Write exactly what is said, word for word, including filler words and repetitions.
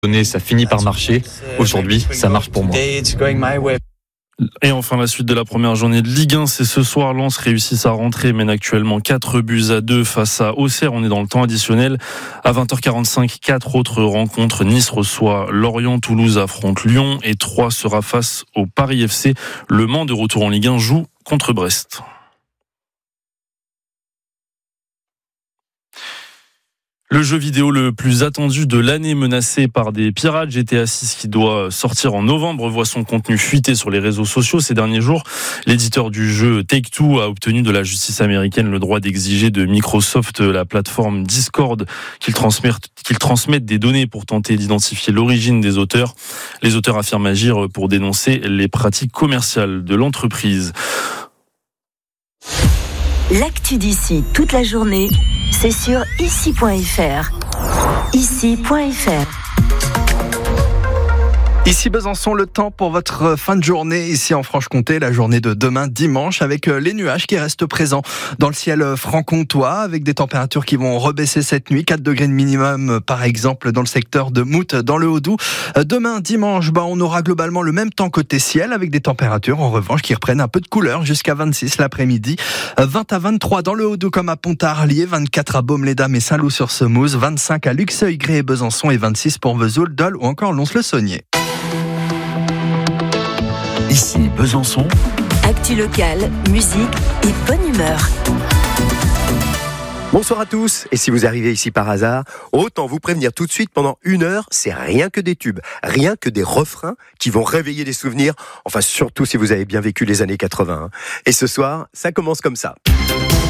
Ça finit par marcher. Aujourd'hui, ça marche pour moi. Et enfin, la suite de la première journée de Ligue un, c'est ce soir. Lens réussit sa rentrée, mène actuellement quatre buts à deux face à Auxerre. On est dans le temps additionnel. À vingt heures quarante-cinq, quatre autres rencontres. Nice reçoit Lorient, Toulouse affronte Lyon et Troyes sera face au Paris F C. Le Mans, de retour en Ligue un, joue contre Brest. Le jeu vidéo le plus attendu de l'année, menacé par des pirates, G T A six qui doit sortir en novembre, voit son contenu fuiter sur les réseaux sociaux ces derniers jours. L'éditeur du jeu Take-Two a obtenu de la justice américaine le droit d'exiger de Microsoft, la plateforme Discord, qu'il transmette, qu'il transmette des données pour tenter d'identifier l'origine des auteurs. Les auteurs affirment agir pour dénoncer les pratiques commerciales de l'entreprise. L'actu d'ici toute la journée, c'est sur ici point f r. ici point f r. Ici Besançon, le temps pour votre fin de journée ici en Franche-Comté, la journée de demain dimanche avec les nuages qui restent présents dans le ciel franc-comtois avec des températures qui vont rebaisser cette nuit, quatre degrés de minimum par exemple dans le secteur de Mout dans le Haut-Doubs. Demain dimanche, bah, on aura globalement le même temps côté ciel avec des températures en revanche qui reprennent un peu de couleur jusqu'à vingt-six l'après-midi, vingt à vingt-trois dans le Haut-Doubs comme à Pontarlier, vingt-quatre à Baume-les-Dames et Saint-Loup-sur-Semouse, vingt-cinq à Luxeuil, Gré et Besançon et vingt-six pour Vesoul, Dole ou encore Lons-le-Saunier. Ici Besançon. Actu locale, musique et bonne humeur. Bonsoir à tous, et si vous arrivez ici par hasard, autant vous prévenir tout de suite, pendant une heure, c'est rien que des tubes, rien que des refrains qui vont réveiller des souvenirs, enfin surtout si vous avez bien vécu les années quatre-vingts. Et ce soir, ça commence comme ça.